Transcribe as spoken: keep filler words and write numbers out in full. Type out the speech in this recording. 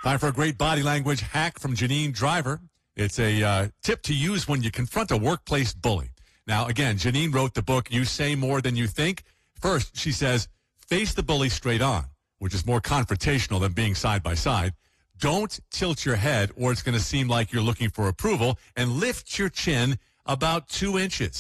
Time for a great body language hack from Janine Driver. It's a uh, tip to use when you confront a workplace bully. Now, again, Janine wrote the book, You Say More Than You Think. First, she says, face the bully straight on, which is more confrontational than being side by side. Don't tilt your head or it's going to seem like you're looking for approval, and lift your chin about two inches.